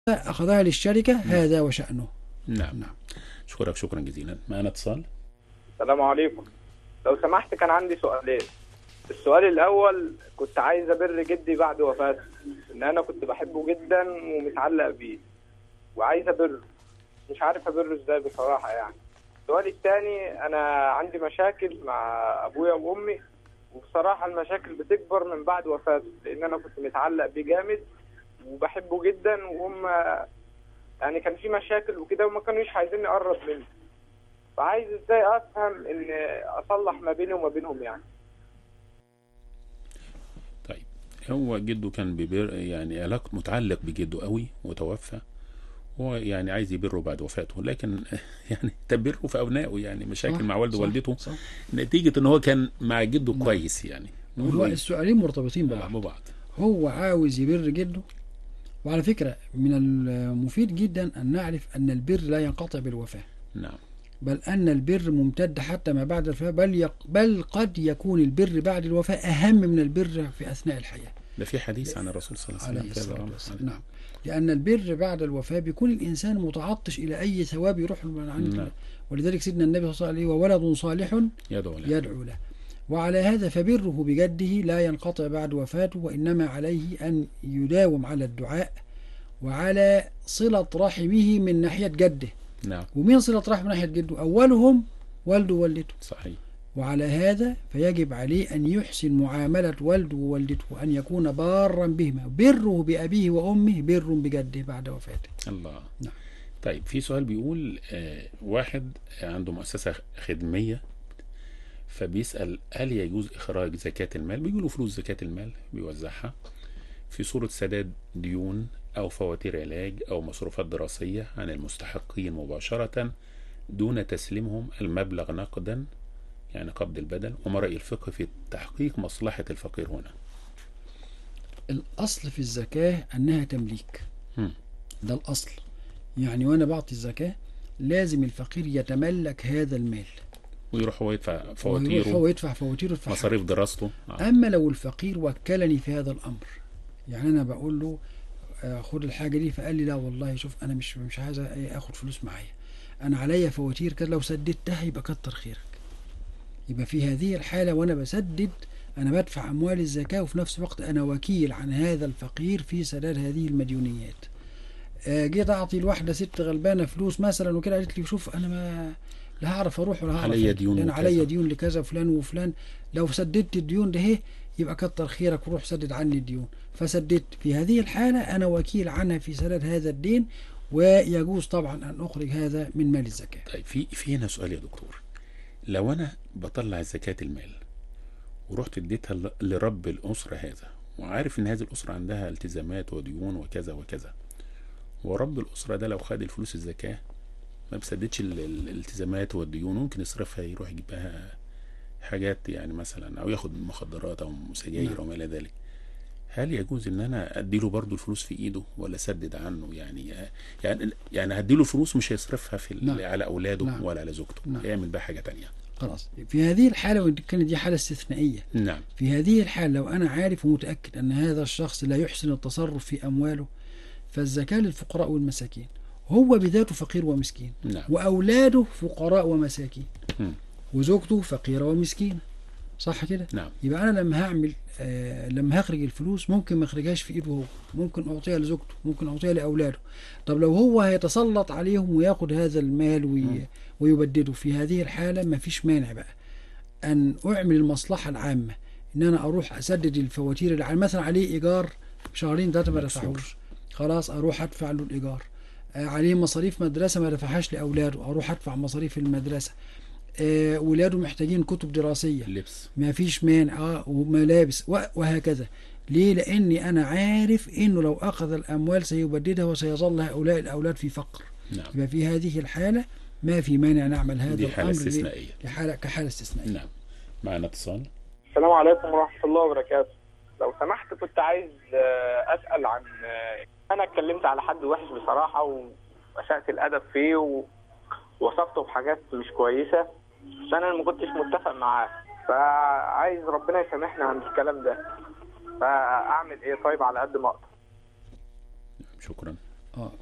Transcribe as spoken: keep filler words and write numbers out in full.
أخذها للشركة نعم. هذا وشأنه. نعم نعم. شكرا شكرا جزيلا. معنا اتصال. السلام عليكم. لو سمحت كان عندي سؤالين. السؤال الأول، كنت عايز أبر جدي بعد وفاته، إن أنا كنت بحبه جدا ومتعلق بيه وعايز أبره، مش عارف أبره إزاي بصراحة يعني. السؤال الثاني، أنا عندي مشاكل مع أبويا وأمي، وبصراحة المشاكل بتكبر من بعد وفاته، لأن أنا كنت متعلق بيه جامد وبحبه جدا، وهم يعني كان في مشاكل وكده وما كانوش عايزين أقرب منه، فعايز إزاي أفهم إن أصلح ما بيني وما بينهم يعني. طيب، هو جده كان بيبر يعني علاقة متعلق بجده قوي وتوفى، هو يعني عايز يبره بعد وفاته، لكن يعني تبره في أبنائه، يعني مشاكل مع والده ووالدته نتيجة ان هو كان مع جده نعم. كويس يعني. هو السؤالين مرتبطين ببعض. ببعض. هو عاوز يبر جده، وعلى فكرة من المفيد جدا أن نعرف أن البر لا ينقطع بالوفاة. نعم. بل أن البر ممتد حتى ما بعد الوفاة، بل, يق... بل قد يكون البر بعد الوفاة أهم من البر في أثناء الحياة. ده في حديث عن الرسول صلى الله عليه وسلم. نعم. لأن البر بعد الوفاة بيكون الإنسان متعطش إلى أي ثواب يروح من عند الله. ولذلك سيدنا النبي صلى الله عليه وسلم: وولد صالح يدعو له. يدعو له. وعلى هذا فبره بجده لا ينقطع بعد وفاته، وإنما عليه أن يداوم على الدعاء وعلى صلة رحمه من ناحية جده. نعم. ومين صلة رحم من ناحية جده؟ أولهم والده ووالدته. صحيح. وعلى هذا فيجب عليه أن يحسن معاملة والده ووالدته، وأن يكون بارا بهما. بره بأبيه وأمه بر بجده بعد وفاته. الله. نعم. طيب، في سؤال بيقول آه واحد عنده مؤسسة خدمية، فبيسأل هل يجوز إخراج زكاة المال؟ بيقولوا فلوس زكاة المال بيوزعها في صورة سداد ديون أو فواتير علاج أو مصروفات دراسية عن المستحقين مباشرة دون تسليمهم المبلغ نقدا، يعني قبض البدل. وما رأي الفقه في تحقيق مصلحة الفقير هنا؟ الأصل في الزكاة أنها تمليك. م. ده الأصل. يعني وأنا بعطي الزكاة لازم الفقير يتملك هذا المال، ويروح هو يدفع فواتيره، ويروح هو يدفع فواتيره، مصاريف دراسته. آه. أما لو الفقير وكلني في هذا الأمر، يعني أنا بقول له خد الحاجة دي، فقال لي لا والله شوف أنا مش مش عايز أخد فلوس معايا، أنا عليا فواتير كده، لو سددتها يبقى كتر خيرك. يبقى في هذه الحالة وأنا بسدد أنا بدفع أموال الزكاة، وفي نفس الوقت أنا وكيل عن هذا الفقير في سداد هذه المديونيات. جيت أعطي الواحدة ست غلبانة فلوس مثلا وكده، قالت لي شوف أنا ما لا هعرف أروح ولا هعرف، عليا ديون، لأن عليا ديون لكذا فلان وفلان، لو سددت الديون ده هي يبقى كتر خيرك وروح سدد عني الديون. فسددت، في هذه الحالة أنا وكيل عنها في سداد هذا الدين، ويجوز طبعا أن أخرج هذا من مال الزكاة. طيب، في في هنا سؤال يا دكتور. لو أنا بطلع زكاة المال ورحت اديتها لرب الأسرة هذا، وعارف إن هذه الأسرة عندها التزامات وديون وكذا وكذا، ورب الأسرة ده لو خد الفلوس الزكاة ما بسددش الالتزامات والديون، ممكن يصرفها يروح يجيب بها حاجات يعني مثلا، أو ياخد مخدرات أو سجاير وما إلى ذلك. هل يجوز ان انا اديله برضو الفلوس في ايده ولا اسدد عنه؟ يعني يعني يعني هديله فلوس مش هيصرفها في نعم. على اولاده نعم. ولا على زوجته نعم. يعمل بقى حاجه تانية. خلاص، في هذه الحاله وان كانت دي حاله استثنائيه، نعم، في هذه الحاله لو انا عارف ومتاكد ان هذا الشخص لا يحسن التصرف في امواله، فالزكاه للفقراء والمساكين. هو بذاته فقير ومسكين نعم. واولاده فقراء ومساكين م. وزوجته فقيره ومسكينه، صح كده؟ نعم. يبقى انا لما هعمل آه لما هخرج الفلوس ممكن ما اخرجهاش في ايده هو، ممكن اعطيها لزوجته، ممكن اعطيها لاولاده. طب لو هو هيتسلط عليهم وياخد هذا المال وي ويبدده، في هذه الحاله ما فيش مانع بقى ان اعمل المصلحه العامه، ان انا اروح اسدد الفواتير اللي مثلا عليه ايجار شهرين ثلاثه ما دفعوش، خلاص اروح ادفع له الايجار. آه عليه مصاريف مدرسه ما دفعهاش لاولاده، اروح ادفع مصاريف المدرسه. آه ولاده محتاجين كتب دراسية، لبس، ما فيش مانع، آه وملابس وهكذا. ليه؟ لأني أنا عارف إنه لو أخذ الأموال سيبددها وسيظل هؤلاء الأولاد في فقر. نعم. يبقى في هذه الحالة ما في مانع نعمل هذا دي حالة الأمر استثنائية، لحالة كحالة استثنائية. نعم. معنا اتصال. السلام عليكم ورحمة الله وبركاته. لو سمحت كنت عايز أسأل عن، أنا اتكلمت على حد وحش بصراحة وأسأت الأدب فيه ووصفته بحاجات مش كويسة، بس أنا ما كنتش متفق معاه، فعايز ربنا يسامحنا عن الكلام ده، فأعمل إيه طيب على قد ما أقدر؟ شكرا. اه